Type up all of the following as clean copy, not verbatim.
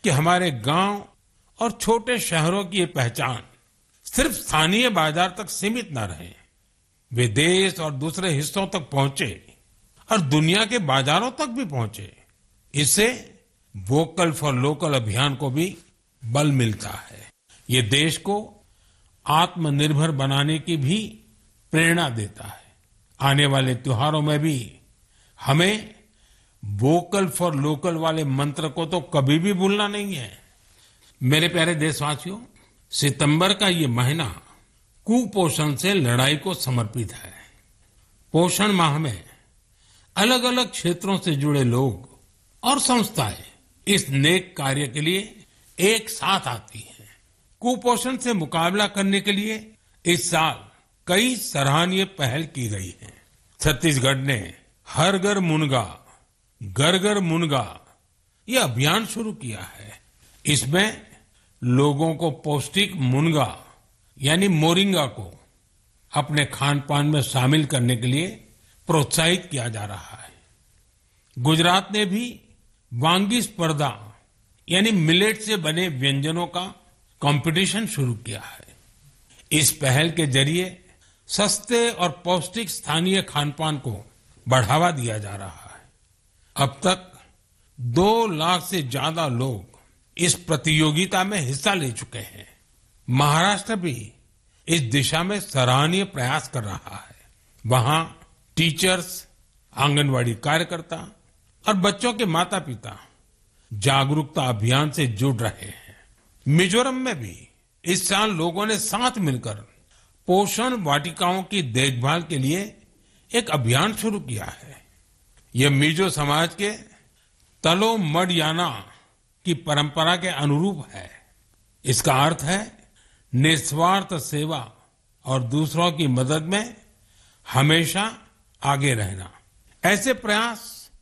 कि हमारे गांव और छोटे शहरों की ये पहचान सिर्फ स्थानीय बाजार तक सीमित न रहे, वे देश और दूसरे हिस्सों तक पहुंचे और दुनिया के बाजारों तक भी पहुंचे। इससे वोकल फॉर लोकल अभियान को भी बल मिलता है। ये देश को आत्मनिर्भर बनाने की भी प्रेरणा देता है। आने वाले त्योहारों में भी हमें वोकल फॉर लोकल वाले मंत्र को तो कभी भी भूलना नहीं है। मेरे प्यारे देशवासियों, सितंबर का ये महीना कुपोषण से लड़ाई को समर्पित है। पोषण माह में अलग अलग क्षेत्रों से जुड़े लोग और संस्थाएं इस नेक कार्य के लिए एक साथ आती हैं। कुपोषण से मुकाबला करने के लिए इस साल कई सराहनीय पहल की गई है। छत्तीसगढ़ ने हर घर मुनगा, घर घर मुनगा ये अभियान शुरू किया है। इसमें लोगों को पौष्टिक मुनगा यानी मोरिंगा को अपने खान पान में शामिल करने के लिए प्रोत्साहित किया जा रहा है। गुजरात ने भी वांगी स्पर्धा यानी मिलेट से बने व्यंजनों का कंपटीशन शुरू किया है। इस पहल के जरिए सस्ते और पौष्टिक स्थानीय खान पान को बढ़ावा दिया जा रहा है। अब तक 2 लाख से ज्यादा लोग इस प्रतियोगिता में हिस्सा ले चुके हैं। महाराष्ट्र भी इस दिशा में सराहनीय प्रयास कर रहा है। वहां टीचर्स, आंगनवाड़ी कार्यकर्ता और बच्चों के माता पिता जागरूकता अभियान से जुड़ रहे हैं। मिजोरम में भी इस साल लोगों ने साथ मिलकर पोषण वाटिकाओं की देखभाल के लिए एक अभियान शुरू किया है। यह मिजो समाज के तलो मडयाना की परंपरा के अनुरूप है। इसका अर्थ है निस्वार्थ सेवा और दूसरों की मदद में हमेशा आगे रहना। ऐसे प्रयास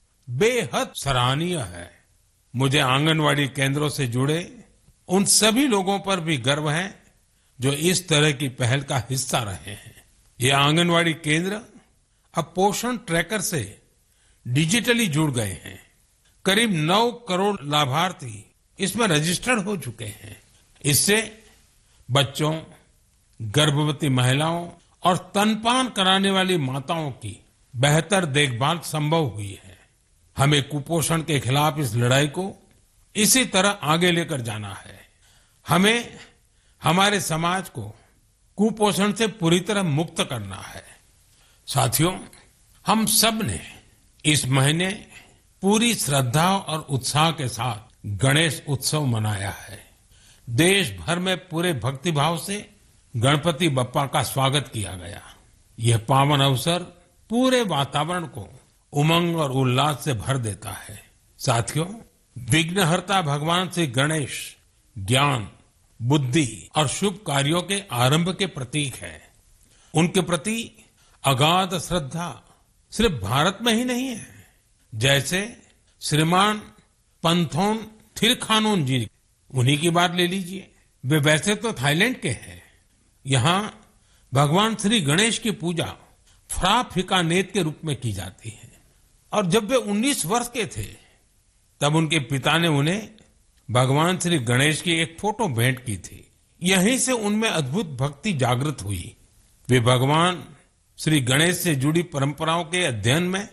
बेहद सराहनीय है। मुझे आंगनवाड़ी केंद्रों से जुड़े उन सभी लोगों पर भी गर्व है जो इस तरह की पहल का हिस्सा रहे हैं। ये आंगनवाड़ी केंद्र अब पोषण ट्रैकर से डिजिटली जुड़ गए हैं। करीब 9 करोड़ लाभार्थी इसमें रजिस्टर्ड हो चुके हैं। इससे बच्चों, गर्भवती महिलाओं और स्तनपान कराने वाली माताओं की बेहतर देखभाल संभव हुई है। हमें कुपोषण के खिलाफ इस लड़ाई को इसी तरह आगे लेकर जाना है। हमें हमारे समाज को कुपोषण से पूरी तरह मुक्त करना है। साथियों, हम सब ने इस महीने पूरी श्रद्धा और उत्साह के साथ गणेश उत्सव मनाया है। देश भर में पूरे भक्तिभाव से गणपति बप्पा का स्वागत किया गया। यह पावन अवसर पूरे वातावरण को उमंग और उल्लास से भर देता है। साथियों, विघ्नहर्ता भगवान श्री गणेश ज्ञान, बुद्धि और शुभ कार्यों के आरंभ के प्रतीक है। उनके प्रति अगाध श्रद्धा सिर्फ भारत में ही नहीं है। जैसे श्रीमान पंथोन थिरखानोन जी, उन्हीं की बात ले लीजिए। वे वैसे तो थाईलैंड के हैं। यहाँ भगवान श्री गणेश की पूजा फ्राफिकानेत के रूप में की जाती है। और जब वे 19 वर्ष के थे तब उनके पिता ने उन्हें भगवान श्री गणेश की एक फोटो भेंट की थी। यहीं से उनमें अद्भुत भक्ति जागृत हुई। वे भगवान श्री गणेश से जुड़ी परंपराओं के अध्ययन में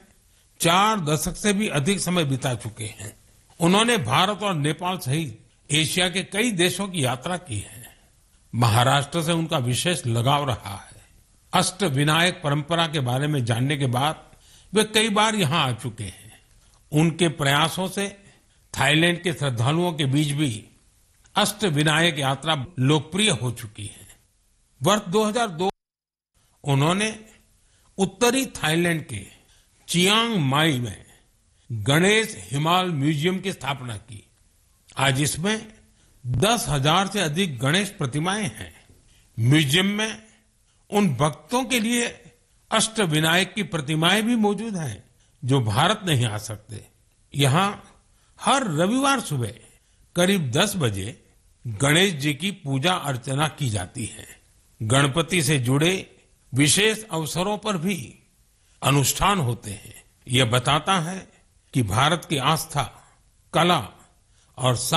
4 दशक से भी अधिक समय बिता चुके हैं। उन्होंने भारत और नेपाल सहित एशिया के कई देशों की यात्रा की है। महाराष्ट्र से उनका विशेष लगाव रहा है। अष्टविनायक परंपरा के बारे में जानने के बाद वे कई बार यहाँ आ चुके हैं। उनके प्रयासों से थाईलैंड के श्रद्धालुओं के बीच भी अष्टविनायक यात्रा लोकप्रिय हो चुकी है। वर्ष 2002 उन्होंने उत्तरी थाईलैंड के चियांग माई में गणेश हिमाल म्यूजियम की स्थापना की। आज इसमें 10,000 से अधिक गणेश प्रतिमाएं हैं। म्यूजियम में उन भक्तों के लिए अष्टविनायक की प्रतिमाएं भी मौजूद हैं जो भारत नहीं आ सकते। यहाँ हर रविवार सुबह करीब 10 बजे गणेश जी की पूजा अर्चना की जाती है। गणपति से जुड़े विशेष अवसरों पर भी अनुष्ठान होते हैं। यह बताता है कि भारत की आस्था, कला और